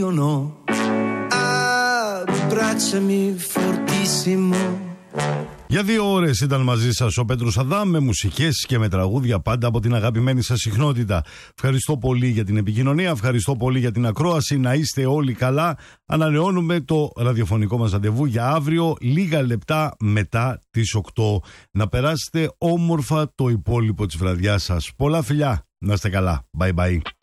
Για 2 ώρες ήταν μαζί σας ο Πέτρος Αδάμ, με μουσικές και με τραγούδια, πάντα από την αγαπημένη σας συχνότητα. Ευχαριστώ πολύ για την επικοινωνία, ευχαριστώ πολύ για την ακρόαση. Να είστε όλοι καλά. Ανανεώνουμε το ραδιοφωνικό μας ραντεβού για αύριο, λίγα λεπτά μετά τις 8. Να περάσετε όμορφα το υπόλοιπο της βραδιάς σας. Πολλά φιλιά, να είστε καλά. Bye bye.